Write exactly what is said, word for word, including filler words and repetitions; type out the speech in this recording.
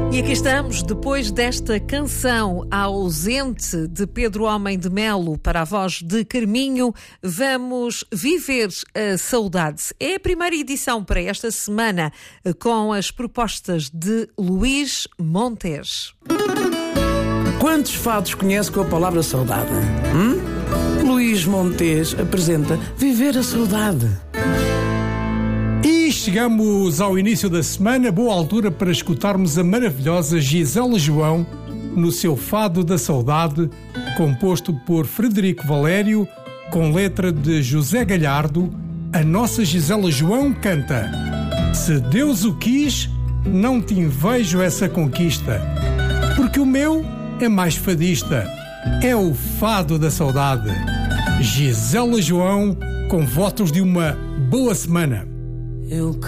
E aqui estamos, depois desta canção ausente de Pedro Homem de Melo para a voz de Carminho, vamos viver a saudade. É a primeira edição para esta semana com as propostas de Luís Montes. Quantos fados conhece com a palavra saudade? Hum? Luís Montes apresenta Viver a Saudade. E chegamos ao início da semana, boa altura para escutarmos a maravilhosa Gisela João no seu Fado da Saudade, composto por Frederico Valério, com letra de José Galhardo. A nossa Gisela João canta: Se Deus o quis, não te invejo essa conquista, porque o meu é mais fadista, é o Fado da Saudade. Gisela João, com votos de uma boa semana. Eu